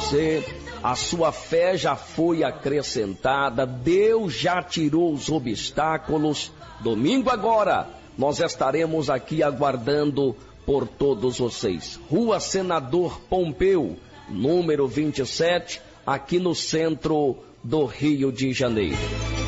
você. A sua fé já foi acrescentada, Deus já tirou os obstáculos. Domingo agora, nós estaremos aqui aguardando por todos vocês. Rua Senador Pompeu, número 27, aqui no centro do Rio de Janeiro.